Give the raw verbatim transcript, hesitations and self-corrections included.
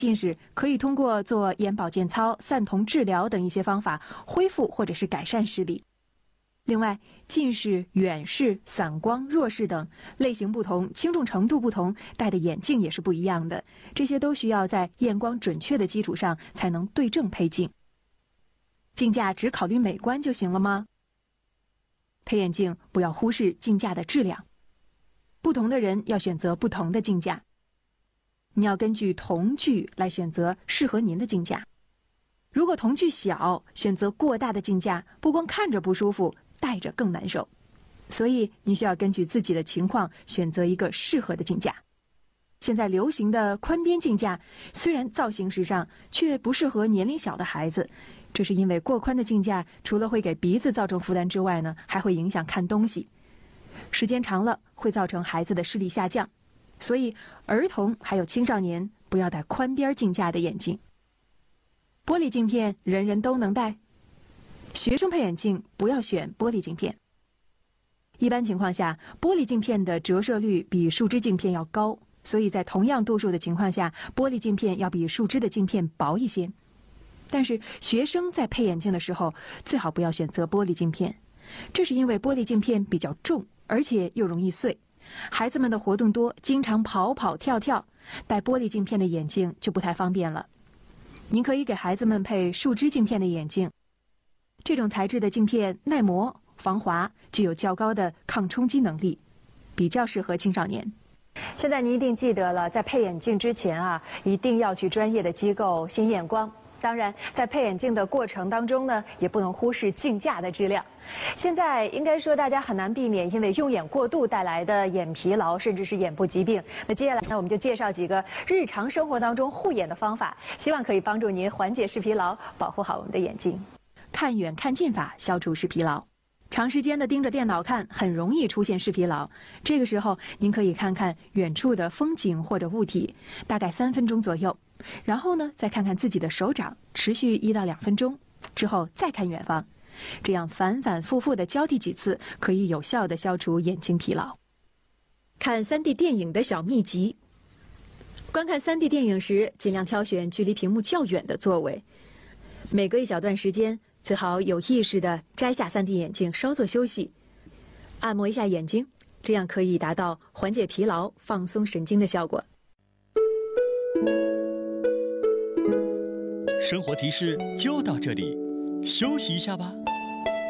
近视可以通过做眼保健操、散瞳治疗等一些方法恢复或者是改善视力。另外，近视、远视、散光、弱视等类型不同、轻重程度不同，戴的眼镜也是不一样的。这些都需要在验光准确的基础上才能对症配镜。镜架只考虑美观就行了吗？配眼镜不要忽视镜架的质量，不同的人要选择不同的镜架。你要根据瞳距来选择适合您的镜架。如果瞳距小，选择过大的镜架，不光看着不舒服，戴着更难受。所以你需要根据自己的情况选择一个适合的镜架。现在流行的宽边镜架虽然造型时尚，却不适合年龄小的孩子。这是因为过宽的镜架除了会给鼻子造成负担之外呢，还会影响看东西。时间长了会造成孩子的视力下降。所以儿童还有青少年不要戴宽边镜架的眼镜。玻璃镜片人人都能戴，学生配眼镜不要选玻璃镜片。一般情况下，玻璃镜片的折射率比树脂镜片要高，所以在同样度数的情况下，玻璃镜片要比树脂的镜片薄一些。但是学生在配眼镜的时候，最好不要选择玻璃镜片，这是因为玻璃镜片比较重，而且又容易碎。孩子们的活动多，经常跑跑跳跳，戴玻璃镜片的眼镜就不太方便了。您可以给孩子们配树脂镜片的眼镜，这种材质的镜片耐磨、防滑，具有较高的抗冲击能力，比较适合青少年。现在您一定记得了，在配眼镜之前啊，一定要去专业的机构先验光。当然，在配眼镜的过程当中呢，也不能忽视镜架的质量。现在应该说大家很难避免因为用眼过度带来的眼疲劳，甚至是眼部疾病。那接下来呢，我们就介绍几个日常生活当中护眼的方法，希望可以帮助您缓解视疲劳，保护好我们的眼睛。看远看近法，消除视疲劳。长时间的盯着电脑看，很容易出现视疲劳。这个时候，您可以看看远处的风景或者物体，大概三分钟左右。然后呢，再看看自己的手掌，持续一到两分钟，之后再看远方，这样反反复复的交替几次，可以有效的消除眼睛疲劳。看 三 D 电影的小秘籍：观看 三 D 电影时，尽量挑选距离屏幕较远的座位。每隔一小段时间，最好有意识地摘下 三 D 眼镜，稍作休息，按摩一下眼睛，这样可以达到缓解疲劳、放松神经的效果。 生活提示就到这里，休息一下吧。